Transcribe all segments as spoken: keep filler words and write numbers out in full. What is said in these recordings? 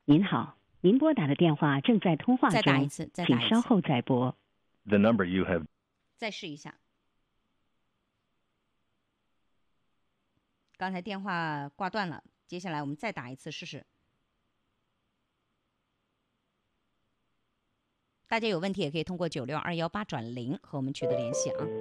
您好，您拨打的电话正在通话中， 再打一次，再打一次， 请稍后再拨。 The number you have 再试一下。刚才电话挂断了，接下来我们再打一次试试。大家有问题也可以通过九六二幺八转零和我们取得联系啊。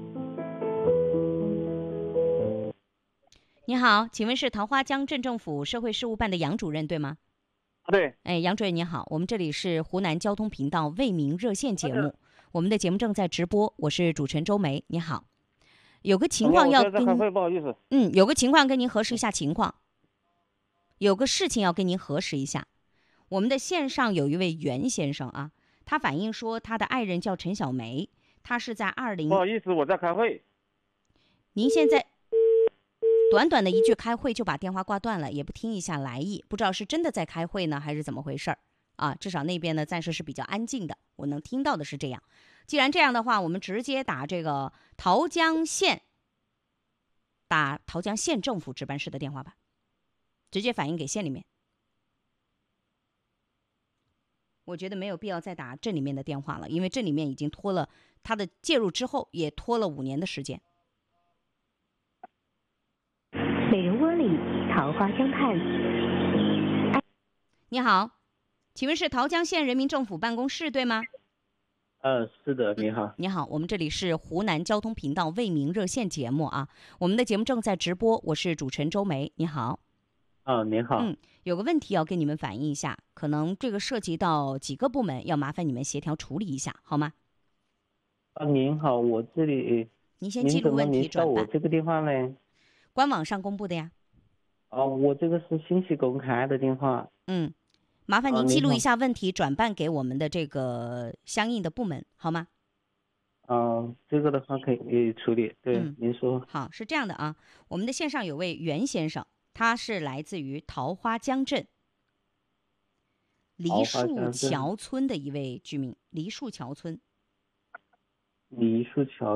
你好，请问是桃花江镇政府社会事务办的杨主任对吗？ 对。 哎，杨主任你好，我们这里是湖南交通频道为民热线节目，我们的节目正在直播，我是主持人周梅。你好，有个情况要跟开会，不好意思。 嗯，有个情况跟您核实一下情况，有个事情要跟您核实一下。我们的线上有一位袁先生啊，他反映说他的爱人叫陈小梅，他是在二零。 不好意思，我在开会。 您现在短短的一句开会就把电话挂断了，也不听一下来意，不知道是真的在开会呢，还是怎么回事儿啊？至少那边呢暂时是比较安静的，我能听到的是这样。既然这样的话，我们直接打这个桃江县，打桃江县政府值班室的电话吧，直接反映给县里面。我觉得没有必要再打镇里面的电话了，因为镇里面已经拖了，他的介入之后也拖了五年的时间。 美人窝里桃花江畔。 你好，请问是桃江县人民政府办公室对吗？ 呃，是的，你好、嗯。 你好，我们这里是湖南交通频道为民热线节目啊，我们的节目正在直播，我是主持人周梅。你好。 哦，您好。 嗯，有个问题要跟你们反映一下，可能这个涉及到几个部门，要麻烦你们协调处理一下，好吗？ 啊，您好，我这里。 您先记录问题转办。 我这个电话呢？ 官网上公布的呀。 哦，我这个是信息公开的电话。 嗯，麻烦您记录一下问题，转办给我们的这个相应的部门，好吗？ 哦，这个的话可以处理。对， 嗯、 您说。 好，是这样的啊，我们的线上有位袁先生，他是来自于桃花江镇梨树桥村的一位居民，梨树桥村。 梨树桥。